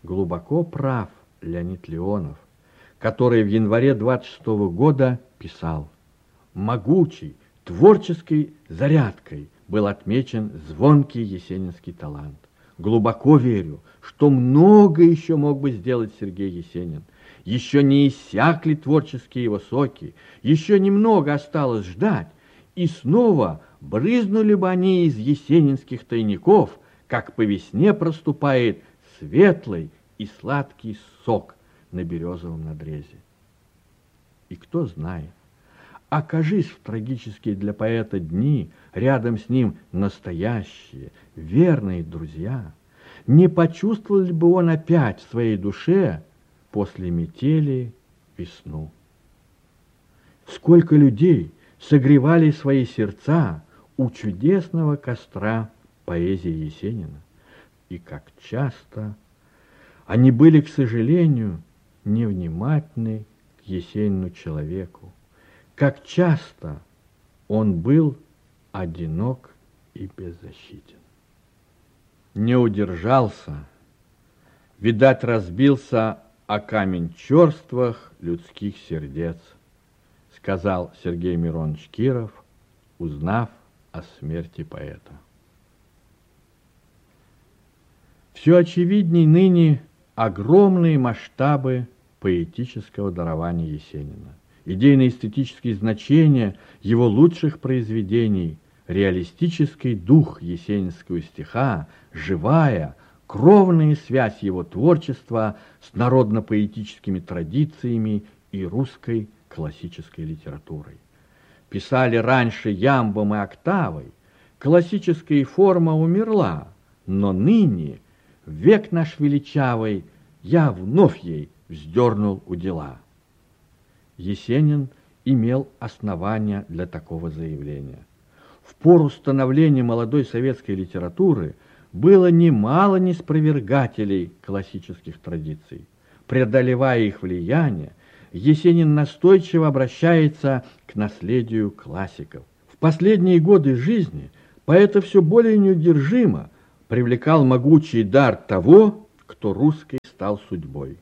Глубоко прав Леонид Леонов, который в январе 26-го года писал: «Могучей, творческой зарядкой был отмечен звонкий есенинский талант. Глубоко верю, что много еще мог бы сделать Сергей Есенин. Еще не иссякли творческие его соки, еще немного осталось ждать, и снова брызнули бы они из есенинских тайников, как по весне проступает светлый и сладкий сок на березовом надрезе». И кто знает, окажись в трагические для поэта дни рядом с ним настоящие, верные друзья, не почувствовал ли бы он опять в своей душе после метели весну? Сколько людей согревали свои сердца у чудесного костра поэзии Есенина, и как часто они были, к сожалению, невнимательны к Есенину человеку, как часто он был одинок и беззащитен. Не удержался, видать, разбился о камень черствых людских сердец, сказал Сергей Миронович Киров, узнав о смерти поэта. Все очевидней ныне огромные масштабы поэтического дарования Есенина, идейно-эстетические значения его лучших произведений, реалистический дух есенинского стиха, живая, кровная связь его творчества с народно-поэтическими традициями и русской классической литературой. Писали раньше ямбом и октавой, классическая форма умерла, но ныне, в век наш величавый, я вновь ей вздернул удила. Есенин имел основания для такого заявления. В пору становления молодой советской литературы было немало неспровергателей классических традиций. Преодолевая их влияние, Есенин настойчиво обращается к наследию классиков. В последние годы жизни поэта все более неудержимо привлекал могучий дар того, кто русской стал судьбой.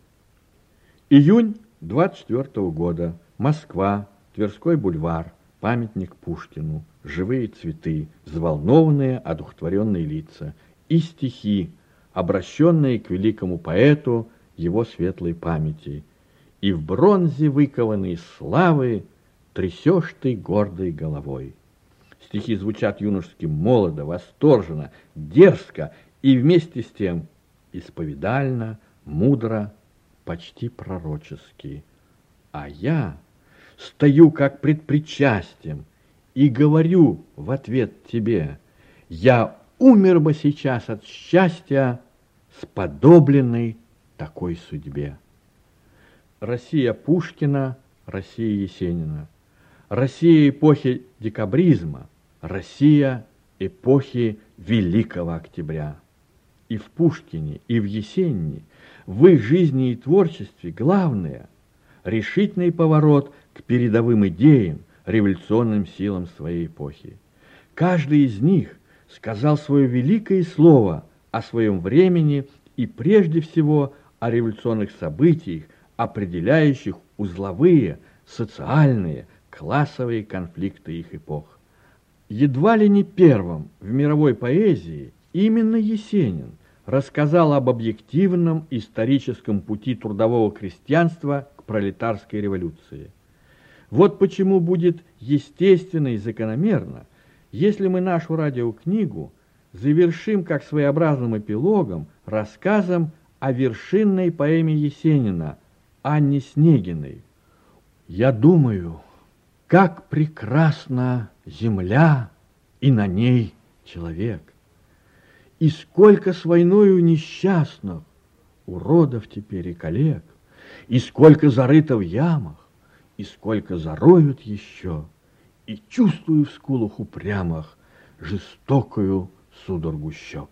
Июнь 24 года. Москва, Тверской бульвар, памятник Пушкину, живые цветы, взволнованные, одухотворенные лица и стихи, обращенные к великому поэту его светлой памяти. И в бронзе выкованной славы трясешь ты гордой головой. Стихи звучат юношески молодо, восторженно, дерзко и вместе с тем исповедально, мудро, почти пророчески. А я стою как пред причастием и говорю в ответ тебе: я умер бы сейчас от счастья, сподобленной такой судьбе. Россия Пушкина, Россия Есенина, Россия эпохи декабризма, Россия эпохи Великого Октября. И в Пушкине, и в Есенине, в их жизни и творчестве главное – решительный поворот к передовым идеям, революционным силам своей эпохи. Каждый из них сказал свое великое слово о своем времени и прежде всего о революционных событиях, определяющих узловые, социальные, классовые конфликты их эпох. Едва ли не первым в мировой поэзии именно Есенин рассказал об объективном историческом пути трудового крестьянства к пролетарской революции. Вот почему будет естественно и закономерно, если мы нашу радиокнигу завершим как своеобразным эпилогом рассказом о вершинной поэме Есенина Анне Снегиной. Я думаю, как прекрасна земля и на ней человек, и сколько с войною несчастных уродов теперь и коллег, и сколько зарыто в ямах, и сколько зароют еще, и чувствую в скулах упрямых жестокую судорогу щек.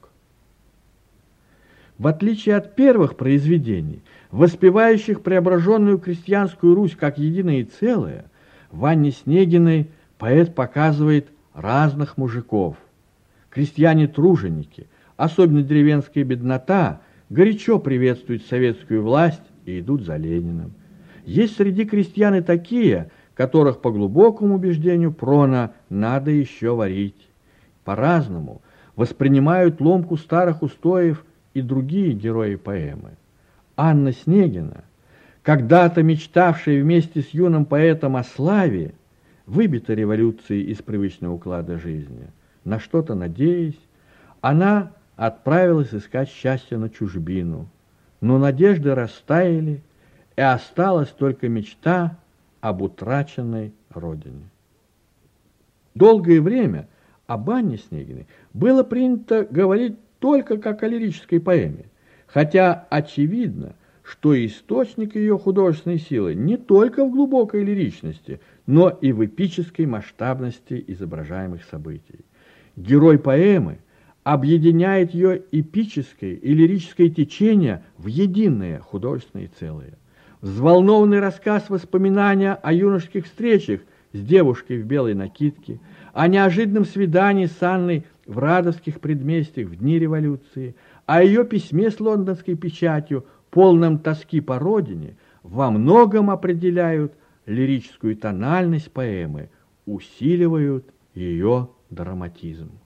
В отличие от первых произведений, воспевающих преображенную крестьянскую Русь как единое целое, в Анне Снегиной поэт показывает разных мужиков. Крестьяне-труженики, особенно деревенская беднота, горячо приветствуют советскую власть и идут за Лениным. Есть среди крестьян и такие, которых по глубокому убеждению Прона надо еще варить. По-разному воспринимают ломку старых устоев и другие герои поэмы. Анна Снегина, когда-то мечтавшая вместе с юным поэтом о славе, выбита революцией из привычного уклада жизни. На что-то надеясь, она отправилась искать счастье на чужбину, но надежды растаяли, и осталась только мечта об утраченной родине. Долгое время об Анне Снегиной было принято говорить только как о лирической поэме, хотя очевидно, что источник ее художественной силы не только в глубокой лиричности, но и в эпической масштабности изображаемых событий. Герой поэмы объединяет ее эпическое и лирическое течение в единое художественное целое. Взволнованный рассказ воспоминания о юношеских встречах с девушкой в белой накидке, о неожиданном свидании с Анной в Радовских предместьях в дни революции, о ее письме с лондонской печатью, полном тоски по родине, во многом определяют лирическую тональность поэмы, усиливают ее драматизм.